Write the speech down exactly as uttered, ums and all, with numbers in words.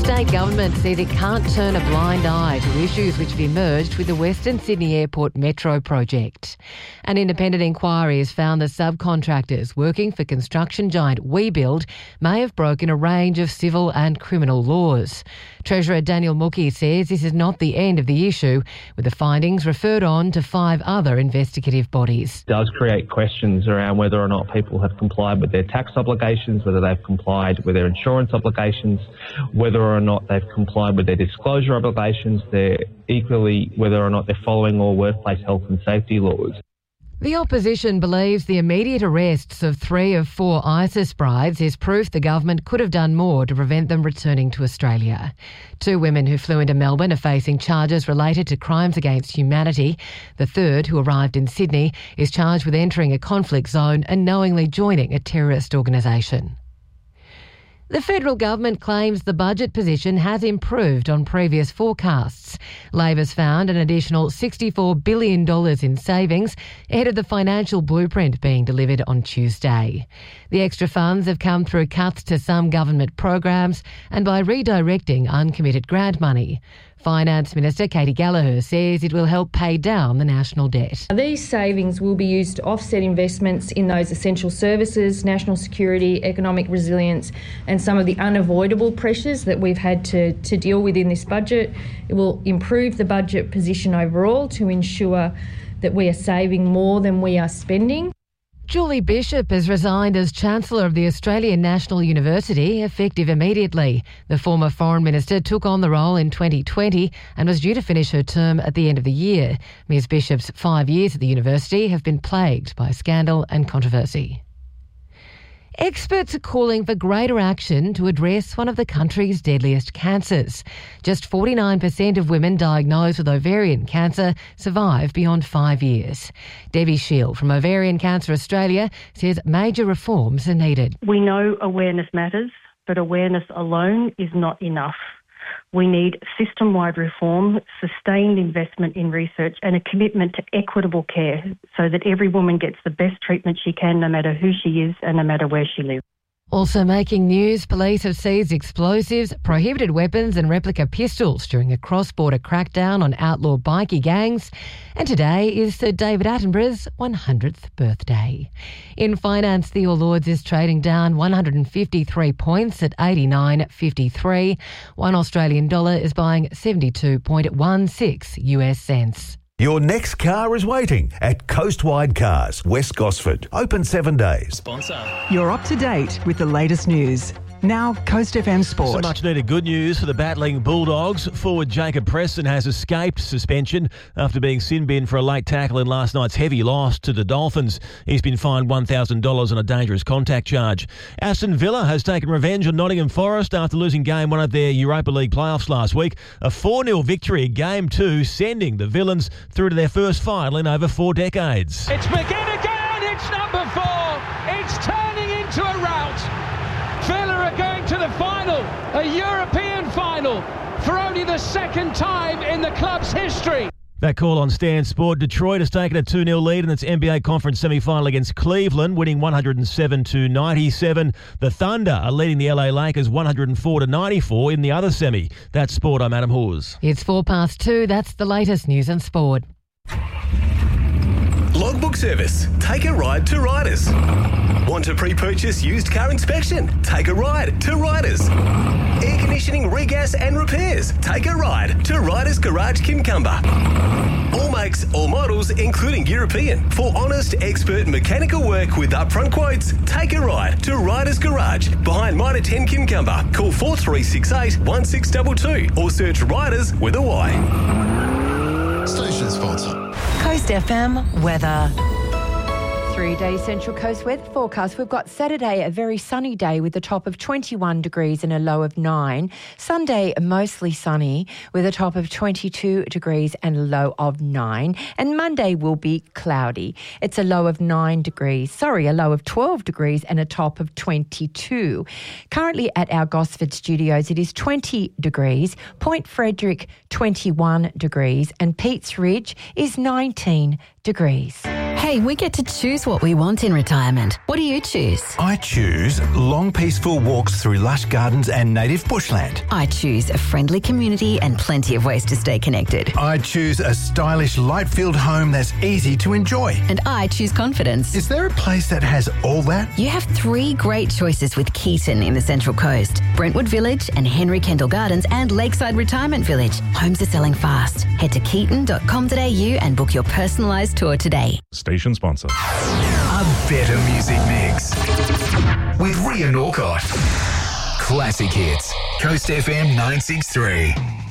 State government says it can't turn a blind eye to issues which have emerged with the Western Sydney Airport Metro project. An independent inquiry has found that subcontractors working for construction giant WeBuild may have broken a range of civil and criminal laws. Treasurer Daniel Mookie says this is not the end of the issue, with the findings referred on to five other investigative bodies. It does create questions around whether or not people have complied with their tax obligations, whether they've complied with their insurance obligations, whether or not they've complied with their disclosure obligations, they're equally whether or not they're following all workplace health and safety laws. The opposition believes the immediate arrests of three of four ISIS brides is proof the government could have done more to prevent them returning to Australia. Two women who flew into Melbourne are facing charges related to crimes against humanity. The third, who arrived in Sydney, is charged with entering a conflict zone and knowingly joining a terrorist organisation. The federal government claims the budget position has improved on previous forecasts. Labor's found an additional sixty-four billion dollars in savings ahead of the financial blueprint being delivered on Tuesday. The extra funds have come through cuts to some government programs and by redirecting uncommitted grant money. Finance Minister Katie Gallagher says it will help pay down the national debt. These savings will be used to offset investments in those essential services, national security, economic resilience and some of the unavoidable pressures that we've had to, to deal with in this budget. It will improve the budget position overall to ensure that we are saving more than we are spending. Julie Bishop has resigned as Chancellor of the Australian National University, effective immediately. The former Foreign Minister took on the role in twenty twenty and was due to finish her term at the end of the year. Miz Bishop's five years at the university have been plagued by scandal and controversy. Experts are calling for greater action to address one of the country's deadliest cancers. Just forty-nine percent of women diagnosed with ovarian cancer survive beyond five years. Debbie Shield from Ovarian Cancer Australia says major reforms are needed. We know awareness matters, but awareness alone is not enough. We need system-wide reform, sustained investment in research and a commitment to equitable care so that every woman gets the best treatment she can no matter who she is and no matter where she lives. Also making news, police have seized explosives, prohibited weapons and replica pistols during a cross-border crackdown on outlaw bikie gangs. And today is Sir David Attenborough's one hundredth birthday. In finance, the All Ords is trading down one hundred fifty-three points at eighty-nine fifty-three. One Australian dollar is buying seventy-two point one six US cents. Your next car is waiting at Coastwide Cars, West Gosford. Open seven days. Sponsor. You're up to date with the latest news. Now, Coast F M Sport. So much needed good news for the battling Bulldogs. Forward Jacob Preston has escaped suspension after being sin-binned for a late tackle in last night's heavy loss to the Dolphins. He's been fined one thousand dollars on a dangerous contact charge. Aston Villa has taken revenge on Nottingham Forest after losing game one of their Europa League playoffs last week. A four nil victory in game two, sending the Villains through to their first final in over four decades. It's McGinn again, it's number four. It's turning into a rout. Villa are going to the final, a European final, for only the second time in the club's history. That call on Stan Sport. Detroit has taken a two nil lead in its N B A Conference semi-final against Cleveland, winning one hundred seven to ninety-seven. The Thunder are leading the L A Lakers one hundred four to ninety-four in the other semi. That's Sport. I'm Adam Hawes. It's four past two. That's the latest news and sport. Logbook Service. Take a ride to Riders. Want to pre-purchase used car inspection? Take a ride to Riders. Air conditioning, regas and repairs? Take a ride to Riders Garage Kincumber. All makes, all models, including European. For honest, expert mechanical work with upfront quotes, take a ride to Riders Garage behind Mitre ten Kincumber. Call four three six eight, one six two two or search Riders with a Y. Station sponsor. Coast F M weather. Three-day Central Coast weather forecast. We've got Saturday, a very sunny day with a top of twenty-one degrees and a low of nine. Sunday, mostly sunny with a top of twenty-two degrees and a low of nine. And Monday will be cloudy. It's a low of nine degrees. Sorry, a low of twelve degrees and a top of twenty-two. Currently at our Gosford studios, it is twenty degrees. Point Frederick, twenty-one degrees. And Pete's Ridge is nineteen degrees. Hey, we get to choose what we want in retirement. What do you choose? I choose long, peaceful walks through lush gardens and native bushland. I choose a friendly community and plenty of ways to stay connected. I choose a stylish, light-filled home that's easy to enjoy. And I choose confidence. Is there a place that has all that? You have three great choices with Keaton in the Central Coast. Brentwood Village and Henry Kendall Gardens and Lakeside Retirement Village. Homes are selling fast. Head to keaton dot com dot a u and book your personalised tour today. Station sponsor. A better music mix with Ria Norcott. Classic hits. Coast F M nine six three.